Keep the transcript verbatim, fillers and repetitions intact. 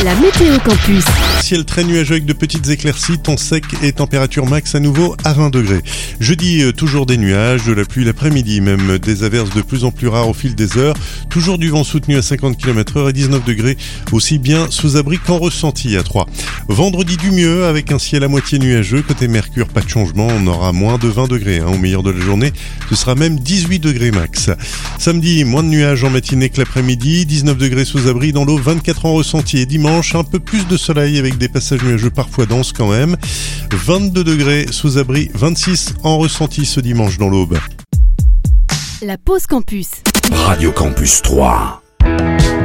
La météo campus. Ciel très nuageux avec de petites éclaircies, temps sec et température max à nouveau à vingt degrés. Jeudi, euh, toujours des nuages, de la pluie l'après-midi, même des averses de plus en plus rares au fil des heures. Toujours du vent soutenu à cinquante kilomètres heure et dix-neuf degrés, aussi bien sous abri qu'en ressenti à Troyes. Vendredi du mieux avec un ciel à moitié nuageux. Côté Mercure, pas de changement, on aura moins de vingt degrés hein, au meilleur de la journée. Ce sera même dix-huit degrés max. Samedi, moins de nuages en matinée que l'après-midi, dix-neuf degrés sous abri dans l'eau, vingt-quatre en ressenti. Et dimanche, un peu plus de soleil avec des passages nuageux parfois denses quand même. vingt-deux degrés sous abri, vingt-six en ressenti ce dimanche dans l'Aube. La pause campus. Radio Campus Troyes.